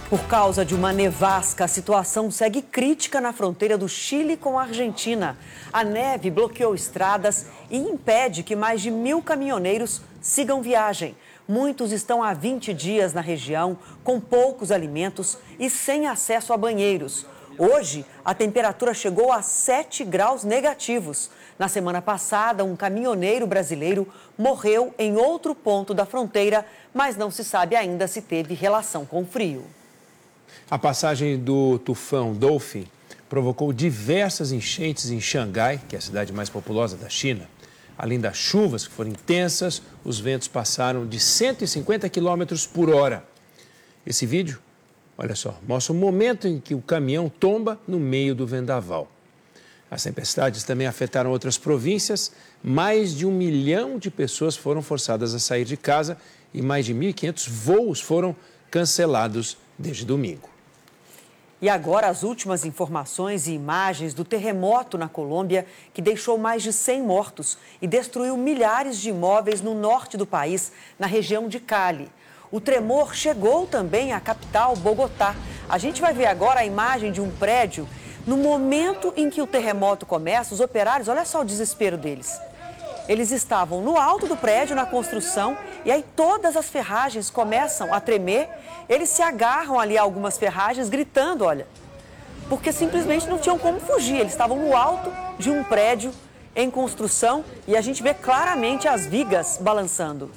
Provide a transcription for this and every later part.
Por causa de uma nevasca, a situação segue crítica na fronteira do Chile com a Argentina. A neve bloqueou estradas e impede que mais de 1.000 caminhoneiros sigam viagem. Muitos estão há 20 dias na região, com poucos alimentos e sem acesso a banheiros. Hoje, a temperatura chegou a 7 graus negativos. Na semana passada, um caminhoneiro brasileiro morreu em outro ponto da fronteira, mas não se sabe ainda se teve relação com o frio. A passagem do tufão Dolphin provocou diversas enchentes em Xangai, que é a cidade mais populosa da China. Além das chuvas, que foram intensas, os ventos passaram de 150 km por hora. Esse vídeo, olha só, mostra o momento em que o caminhão tomba no meio do vendaval. As tempestades também afetaram outras províncias. Mais de 1 milhão de pessoas foram forçadas a sair de casa e mais de 1.500 voos foram cancelados desde domingo. E agora as últimas informações e imagens do terremoto na Colômbia, que deixou mais de 100 mortos e destruiu milhares de imóveis no norte do país, na região de Cali. O tremor chegou também à capital, Bogotá. A gente vai ver agora a imagem de um prédio. No momento em que o terremoto começa, os operários, olha só o desespero deles. Eles estavam no alto do prédio, na construção, e aí todas as ferragens começam a tremer. Eles se agarram ali a algumas ferragens, gritando, olha, porque simplesmente não tinham como fugir. Eles estavam no alto de um prédio em construção e a gente vê claramente as vigas balançando.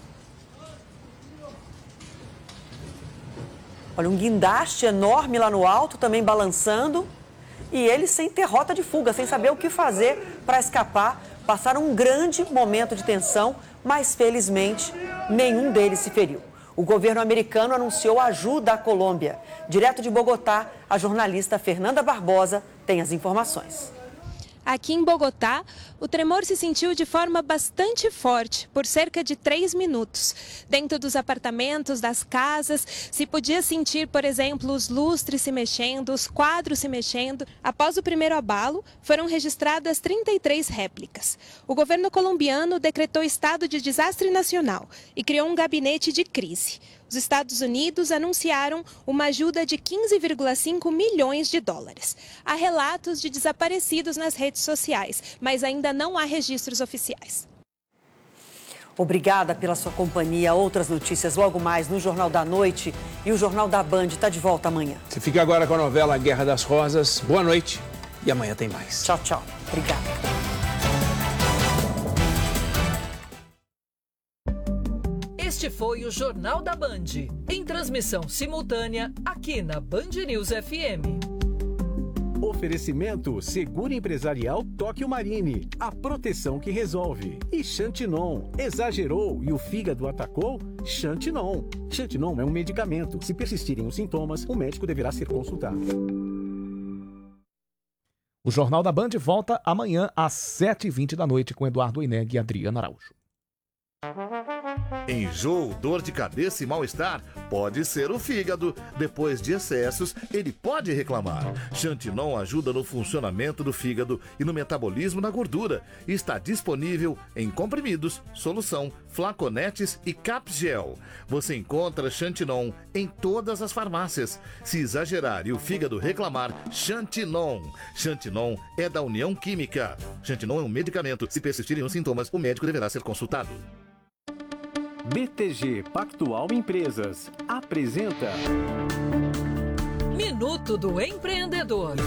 Olha, um guindaste enorme lá no alto, também balançando, e eles sem ter rota de fuga, sem saber o que fazer para escapar. Passaram um grande momento de tensão, mas felizmente nenhum deles se feriu. O governo americano anunciou ajuda à Colômbia. Direto de Bogotá, a jornalista Fernanda Barbosa tem as informações. Aqui em Bogotá, o tremor se sentiu de forma bastante forte, por cerca de 3 minutos. Dentro dos apartamentos, das casas, se podia sentir, por exemplo, os lustres se mexendo, os quadros se mexendo. Após o primeiro abalo, foram registradas 33 réplicas. O governo colombiano decretou estado de desastre nacional e criou um gabinete de crise. Os Estados Unidos anunciaram uma ajuda de 15,5 milhões de dólares. Há relatos de desaparecidos nas redes sociais, mas ainda não há registros oficiais. Obrigada pela sua companhia. Outras notícias logo mais no Jornal da Noite, e o Jornal da Band está de volta amanhã. Você fica agora com a novela Guerra das Rosas. Boa noite e amanhã tem mais. Tchau, tchau. Obrigada. Este foi o Jornal da Band, em transmissão simultânea aqui na Band News FM. Oferecimento Seguro Empresarial Tóquio Marine, a proteção que resolve. E Xantinon, exagerou e o fígado atacou? Xantinon. Xantinon é um medicamento. Se persistirem os sintomas, o médico deverá ser consultado. O Jornal da Band volta amanhã às 7h20 da noite com Eduardo Ineg e Adriana Araújo. Enjoo, dor de cabeça e mal-estar pode ser o fígado. Depois de excessos, ele pode reclamar. Xantinon ajuda no funcionamento do fígado e no metabolismo da gordura. Está disponível em comprimidos, solução, flaconetes e capgel. Você encontra Xantinon em todas as farmácias. Se exagerar e o fígado reclamar, Xantinon. Xantinon é da União Química. Xantinon é um medicamento. Se persistirem os sintomas, o médico deverá ser consultado. BTG Pactual Empresas apresenta Minuto do Empreendedor.